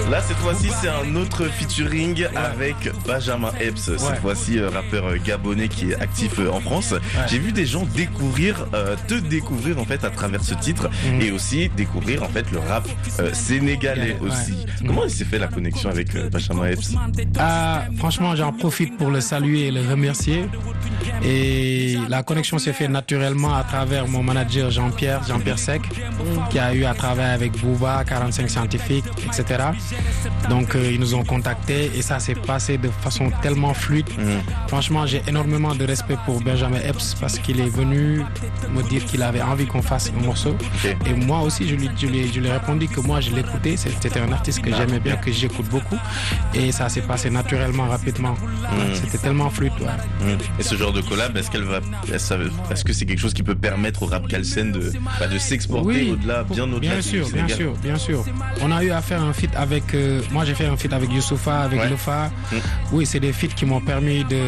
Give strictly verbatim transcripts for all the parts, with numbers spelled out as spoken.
Là, cette fois-ci, c'est un autre featuring ouais. avec Benjamin Epps. Ouais. Cette fois-ci, euh, rappeur gabonais qui est actif euh, en France. Ouais. J'ai vu des gens découvrir, euh, te découvrir en fait à travers ce titre mmh. et aussi découvrir en fait le rap euh, sénégalais ouais. aussi. Ouais. Comment mmh. il s'est fait la connexion avec euh, Benjamin Epps? euh, Franchement, j'en profite pour le saluer et le remercier. Et la connexion s'est faite naturellement à travers mon manager Jean-Pierre, Jean-Pierre Sec, mmh. qui a eu à travailler avec Booba, quarante-cinq Scientifiques, et cetera. Donc euh, ils nous ont contactés et ça s'est passé de façon tellement fluide. Mmh. Franchement, j'ai énormément de respect pour Benjamin Epps parce qu'il est venu me dire qu'il avait envie qu'on fasse un morceau. Okay. Et moi aussi, je lui, je, lui, je lui ai répondu que moi, je l'écoutais. C'était un artiste que j'aimais bien, que j'écoute beaucoup. Et ça s'est passé naturellement, rapidement. Mmh. C'était tellement fluide. Ouais. Mmh. Et ce genre de collab, est-ce qu'elle va, est-ce que c'est quelque chose qui peut permettre au rap Galsen de, bah, de s'exporter oui, au-delà, bien au-delà? Bien sûr, bien sûr, bien sûr. On a eu à faire un feat avec, euh, moi j'ai fait un feat avec Youssoupha, avec ouais. Lefa. Mmh. Oui, c'est des feats qui m'ont permis de,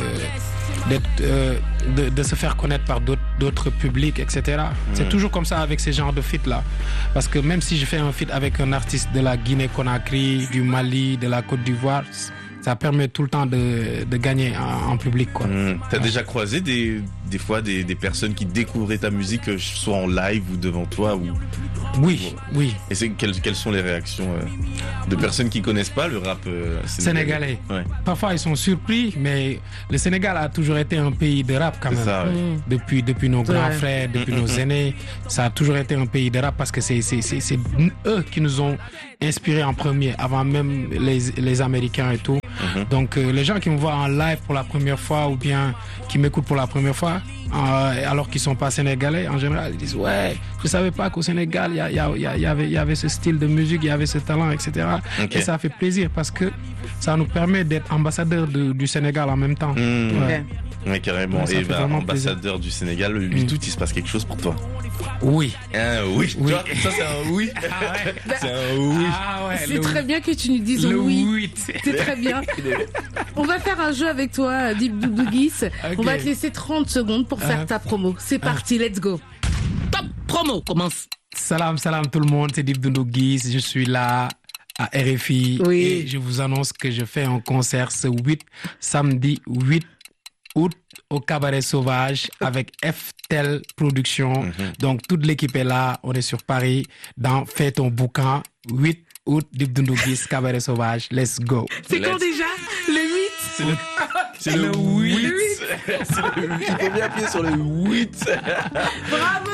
euh, de, de se faire connaître par d'autres, d'autres publics, et cetera. Mmh. C'est toujours comme ça avec ces genres de feats-là. Parce que même si je fais un feat avec un artiste de la Guinée-Conakry, du Mali, de la Côte d'Ivoire, ça permet tout le temps de, de gagner en, en public, quoi. Mmh. T'as ouais. déjà croisé des, des fois des, des personnes qui découvraient ta musique, soit en live ou devant toi ou... Oui, oui. Et c'est, quelles, quelles sont les réactions euh, de personnes qui connaissent pas le rap euh, sénégalais? Sénégalais. Ouais. Parfois ils sont surpris, mais le Sénégal a toujours été un pays de rap quand même. Ça, ouais. mmh. Depuis depuis nos grands ouais. frères, depuis mmh, nos mmh. aînés, ça a toujours été un pays de rap parce que c'est c'est c'est, c'est eux qui nous ont inspirés en premier, avant même les les Américains et tout. Mmh. Donc euh, les gens qui me voient en live pour la première fois ou bien qui m'écoutent pour la première fois, euh, alors qu'ils sont pas sénégalais, en général, ils disent ouais, je savais pas qu'au Sénégal il y, a, y, a, y, a, y avait il y avait ce style de musique, il y avait ce talent, et cetera. Okay. Et ça fait plaisir parce que ça nous permet d'être ambassadeurs de, du Sénégal en même temps. Mmh. Ouais. Oui, carrément. Ouais, et bah, ambassadeur plaisir. Du Sénégal, le huit août, il se passe quelque chose pour toi? Oui. Ah, oui. oui. Tu vois, ça c'est un oui. Ah, ouais. C'est un oui. Ah, ouais, c'est très bien que tu nous dises le oui. huit. C'est très bien. On va faire un jeu avec toi, Dip Doundou Guiss. Okay. On va te laisser trente secondes pour faire uh, ta promo. C'est uh, parti, let's go. Top promo commence. Salam, salam tout le monde, c'est Dip Doundou Guiss. Je suis là à R F I oui. et je vous annonce que je fais un concert ce huit, samedi huit août au Cabaret Sauvage avec F T E L Productions. Mm-hmm. Donc toute l'équipe est là, on est sur Paris dans Fais ton boucan, huit août, Dip Doundou Guiss, Cabaret Sauvage, let's go. C'est let's... quand déjà? Le huit? C'est le, c'est le, le huit. huit. C'est le huit. Il faut bien appuyer sur le huit. Bravo.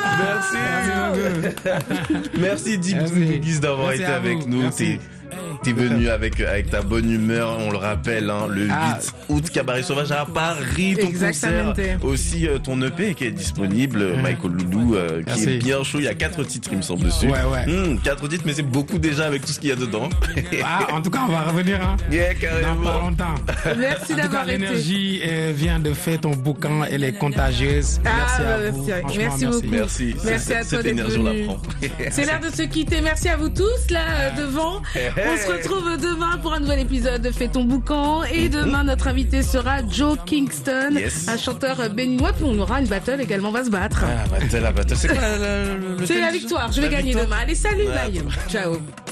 Merci. Merci Dip Doundou Guiss d'avoir Merci été avec nous. Merci. T'es venu avec, avec ta bonne humeur, on le rappelle, hein, le ah. huit août, Cabaret Sauvage à Paris, ton Exactement. Concert, aussi euh, ton E P qui est disponible, mmh. Michael Loulou, euh, qui Merci. Est bien chaud, il y a quatre titres il me semble dessus. Ouais, ouais. Mmh, quatre titres, mais c'est beaucoup déjà avec tout ce qu'il y a dedans. Ah, en tout cas, on va revenir, hein. Yeah, carrément. Dans pas longtemps. Merci en d'avoir tout cas, été. L'énergie euh, vient de faire ton boucan, elle est contagieuse. Ah, merci bah, à vous. Merci, merci beaucoup. Merci, merci c'est, à toi cette énergie, on la prend. C'est l'heure de se quitter. Merci à vous tous, là, devant. On se retrouve demain pour un nouvel épisode de Fais ton boucan. Et demain, notre invité sera Joe Kingston, yes. un chanteur béninois. Puis on aura une battle également, on va se battre. Ah, battle, la battle. C'est quoi la, la, le C'est la victoire. Je vais la gagner victoire. Demain. Allez, salut, ah, bye. Ciao.